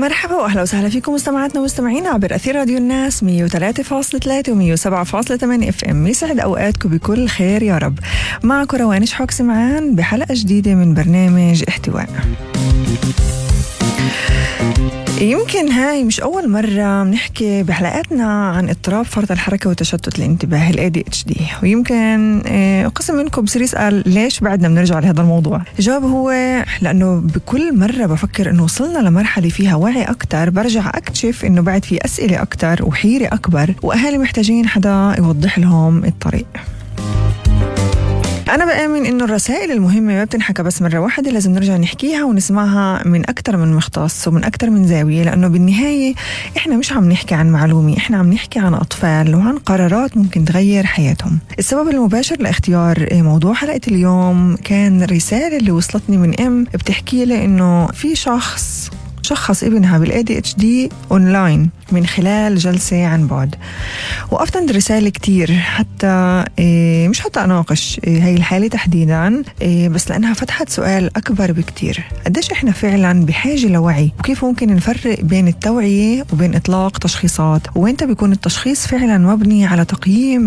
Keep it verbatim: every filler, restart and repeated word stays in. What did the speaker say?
مرحبا واهلا وسهلا فيكم مستمعاتنا ومستمعينا عبر اثير راديو الناس مية وثلاثة فاصلة ثلاثة ومية وسبعة فاصلة ثمانية اف ام. يسعد اوقاتكم بكل خير يا رب. معكم روان شحوك سمعان بحلقه جديده من برنامج احتواء. يمكن هاي مش أول مرة بنحكي بحلقاتنا عن اضطراب فرط الحركة وتشتت الانتباه ال إيه دي إتش دي، ويمكن قسم منكم بصير يسأل ليش بعدنا بنرجع لهذا الموضوع. الجواب هو لأنه بكل مرة بفكر إنه وصلنا لمرحلة فيها وعي أكتر برجع أكتشف إنه بعد في أسئلة أكتر وحيرة أكبر، وأهالي محتاجين حدا يوضح لهم الطريق. أنا بآمن إنه الرسائل المهمة ما بتنحكى بس مرة واحدة، لازم نرجع نحكيها ونسمعها من أكتر من مختص ومن أكتر من زاوية، لأنه بالنهاية إحنا مش عم نحكي عن معلومة، إحنا عم نحكي عن أطفال وعن قرارات ممكن تغير حياتهم. السبب المباشر لاختيار موضوع حلقة اليوم كان رسالة اللي وصلتني من أم بتحكي لي إنه في شخص شخص ابنها بال إيه دي إتش دي أونلاين من خلال جلسة عن بعد. وقفت عند الرسالة كتير حتى إيه مش حتى أناقش إيه هاي الحالة تحديدا، إيه بس لأنها فتحت سؤال أكبر بكتير. قديش إحنا فعلا بحاجة لوعي، وكيف ممكن نفرق بين التوعية وبين إطلاق تشخيصات، وإنت بيكون التشخيص فعلا مبني على تقييم